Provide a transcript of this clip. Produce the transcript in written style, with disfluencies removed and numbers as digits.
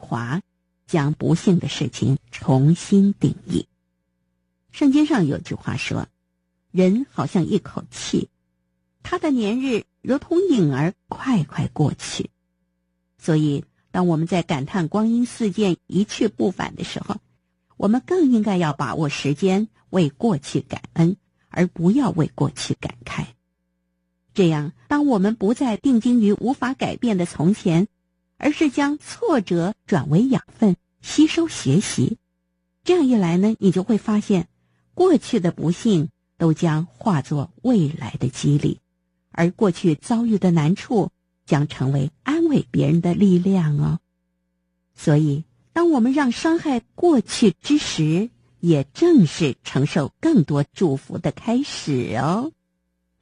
华，将不幸的事情重新定义。圣经上有句话说，人好像一口气，他的年日如同影儿快快过去。所以当我们在感叹光阴似箭一去不返的时候，我们更应该要把握时间，为过去感恩，而不要为过去感慨。这样，当我们不再定睛于无法改变的从前，而是将挫折转为养分，吸收学习，这样一来呢，你就会发现过去的不幸都将化作未来的激励，而过去遭遇的难处将成为安慰别人的力量哦。所以当我们让伤害过去之时，也正是承受更多祝福的开始哦。